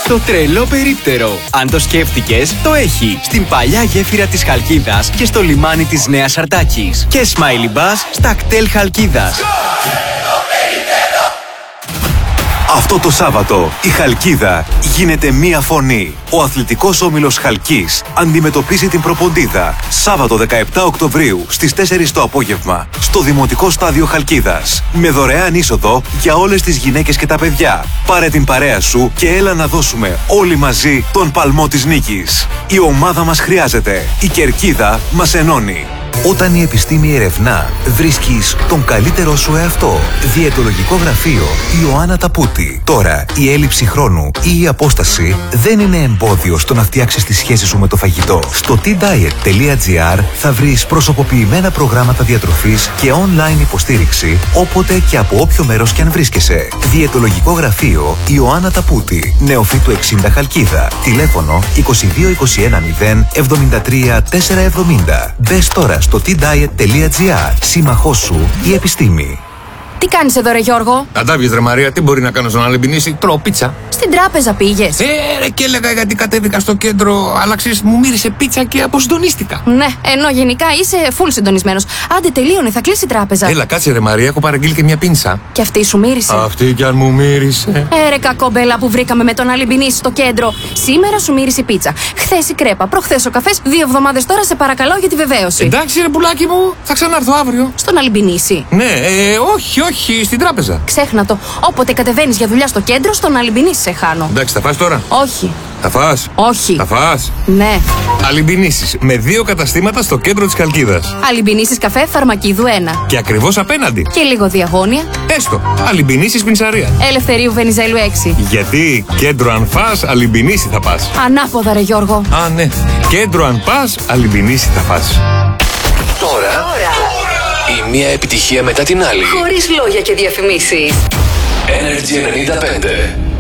Το τρελό περίπτερο. Αν το σκέφτηκες, το έχει. Στην παλιά γέφυρα της Χαλκίδας και στο λιμάνι της Νέας Αρτάκης. Και Smiley Bus στα κτέλ Χαλκίδας. Αυτό το Σάββατο η Χαλκίδα γίνεται μία φωνή. Ο Αθλητικός Όμιλος Χαλκής αντιμετωπίζει την Προποντίδα Σάββατο 17 Οκτωβρίου στις 4 το απόγευμα στο Δημοτικό Στάδιο Χαλκίδας με δωρεάν είσοδο για όλες τις γυναίκες και τα παιδιά. Πάρε την παρέα σου και έλα να δώσουμε όλοι μαζί τον παλμό της νίκης. Η ομάδα μας χρειάζεται. Η κερκίδα μας ενώνει. Όταν η επιστήμη ερευνά, βρίσκεις τον καλύτερό σου εαυτό. Διαιτολογικό γραφείο Ιωάννα Ταπούτη. Τώρα, η έλλειψη χρόνου ή η απόσταση δεν είναι εμπόδιο στο να φτιάξεις τη σχέση σου με το φαγητό. Στο tdiet.gr θα βρεις προσωποποιημένα προγράμματα διατροφής και online υποστήριξη όποτε και από όποιο μέρος κι αν βρίσκεσαι. Διαιτολογικό γραφείο Ιωάννα Ταπούτη. Νεοφύτου 60 Χαλκίδα. Τηλέφωνο 2221 0 73 470. Μπες τώρα στο tdiet.gr. Σύμμαχός σου η επιστήμη. Τι κάνεις εδώ, ρε Γιώργο? Αντάβιες, ρε Μαρία, τι μπορεί να κάνω στον Αλεμπινίση? Τρώω πίτσα. Στην τράπεζα πήγες? Ρε, και έλεγα γιατί κατέβηκα στο κέντρο, αλλά ξέρεις, μου μύρισε πίτσα και αποσυντονίστηκα. Ναι, ενώ γενικά είσαι full συντονισμένος. Άντε, τελείωνε, θα κλείσει η τράπεζα. Έλα, κάτσε, ρε Μαρία, έχω παραγγείλει και μια πίνσα. Και αυτή σου μύρισε? Αυτή κι αν μου μύρισε. Ρε κακόμπελα που βρήκαμε με τον Αλεμπινίση στο κέντρο. Σήμερα σου μύρισε η πίτσα. Χθες η κρέπα, προχθές ο καφές. 2 εβδομάδες τώρα σε παρακαλώ για τη βεβαίωση. Εντάξει, ρε πουλάκι μου, θα ξανάρθω αύριο. Στον Αλεμπινίση? Ναι, όχι, στην τράπεζα. Ξέχνα το. Όποτε κατεβαίνεις για δουλειά στο κέντρο, στον Αλεμπινίση σε χάνω. Εντάξει, θα φας τώρα? Όχι. Θα φας? Όχι. Θα φας? Ναι. Αλεμπινίσεις με 2 καταστήματα στο κέντρο της Χαλκίδας. Αλεμπινίσεις καφέ Φαρμακίδου 1. Και ακριβώς απέναντι. Και λίγο διαγώνια. Έστω. Αλεμπινίσεις Πινσαρία. Ελευθερίου Βενιζέλου 6. Γιατί κέντρο αν φας, Αλεμπινίση θα πας. Ανάποδα, ρε Γιώργο. Α, ναι. Κέντρο αν πας, Αλεμπινίση θα πας. Τώρα. Η μία επιτυχία μετά την άλλη. Χωρίς λόγια και διαφημίσεις. Energy 95.